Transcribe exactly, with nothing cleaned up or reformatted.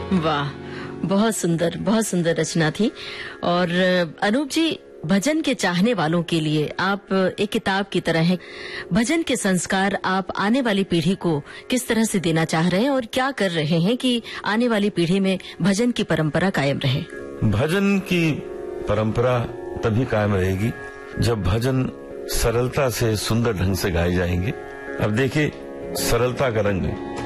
वाह, बहुत सुंदर, बहुत सुंदर रचना थी। और अनूप जी, भजन के चाहने वालों के लिए आप एक किताब की तरह हैं। भजन के संस्कार आप आने वाली पीढ़ी को किस तरह से देना चाह रहे हैं और क्या कर रहे हैं कि आने वाली पीढ़ी में भजन की परंपरा कायम रहे? भजन की परंपरा तभी कायम रहेगी जब भजन सरलता से सुंदर ढंग से गाए जाएंगे। अब देखिए, सरलता का रंग